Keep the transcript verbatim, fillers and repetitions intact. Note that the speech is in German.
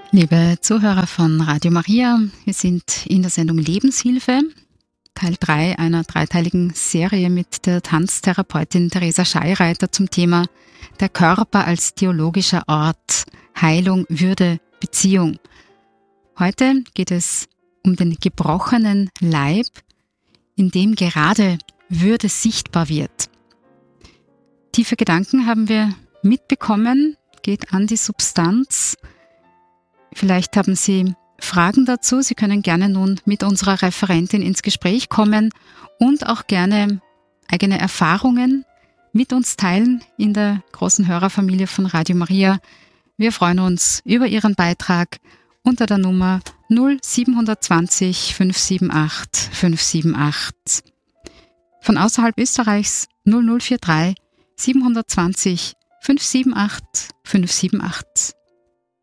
Liebe Zuhörer von Radio Maria, wir sind in der Sendung Lebenshilfe, Teil drei einer dreiteiligen Serie mit der Tanztherapeutin Theresa Scheireiter zum Thema Der Körper als theologischer Ort, Heilung, Würde, Beziehung. Heute geht es um den gebrochenen Leib, in dem gerade Würde sichtbar wird. Tiefe Gedanken haben wir mitbekommen, geht an die Substanz. Vielleicht haben Sie Fragen dazu. Sie können gerne nun mit unserer Referentin ins Gespräch kommen und auch gerne eigene Erfahrungen mit uns teilen in der großen Hörerfamilie von Radio Maria. Wir freuen uns über Ihren Beitrag unter der Nummer null sieben zwei null fünf sieben acht fünf sieben acht. Von außerhalb Österreichs null null vier drei sieben zwei null fünf sieben acht fünf sieben acht.